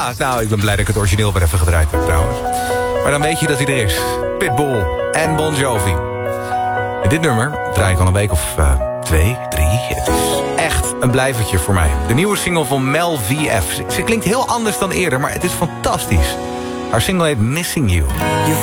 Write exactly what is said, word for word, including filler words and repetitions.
Ja, nou, ik ben blij dat ik het origineel weer even gedraaid heb trouwens. Maar dan weet je dat hij er is. Pitbull en Bon Jovi. En dit nummer draai ik al een week of uh, twee, drie. Het is echt een blijvertje voor mij. De nieuwe single van Mel V F. Ze, ze klinkt heel anders dan eerder, maar het is fantastisch. Haar single heet Missing You. You